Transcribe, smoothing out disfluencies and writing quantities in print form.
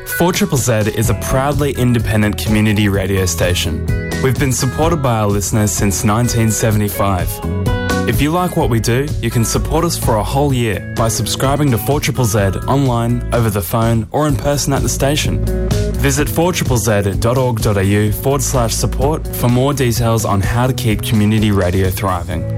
4ZZZ is a proudly independent community radio station. We've been supported by our listeners since 1975. If you like what we do, you can support us for a whole year by subscribing to 4ZZZ online, over the phone or in person at the station. Visit 4ZZZ.org.au/support for more details on how to keep community radio thriving.